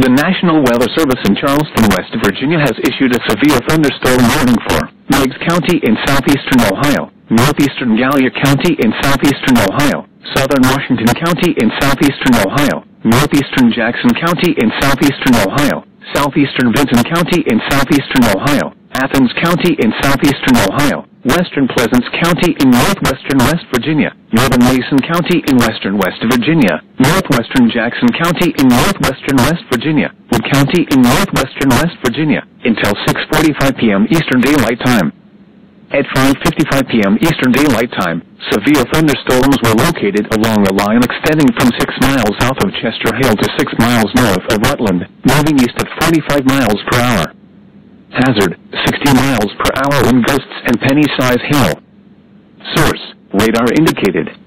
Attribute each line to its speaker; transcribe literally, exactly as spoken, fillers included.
Speaker 1: The National Weather Service in Charleston, West Virginia has issued a severe thunderstorm warning for Meigs County in southeastern Ohio, northeastern Gallia County in southeastern Ohio, southern Washington County in southeastern Ohio, northeastern Jackson County in southeastern Ohio, southeastern Vinton County in southeastern Ohio, Athens County in southeastern Ohio, western Pleasants County in northwestern West Virginia, northern Mason County in western West Virginia, northwestern Jackson County in northwestern West Virginia, Wood County in northwestern West Virginia, until six forty-five p m Eastern Daylight Time. At five fifty-five p m Eastern Daylight Time, severe thunderstorms were located along a line extending from six miles south of Chester Hill to six miles north of Rutland, moving east at forty-five miles per hour. Hazard, sixty miles per hour wind gusts and penny-size hail. Source, radar indicated.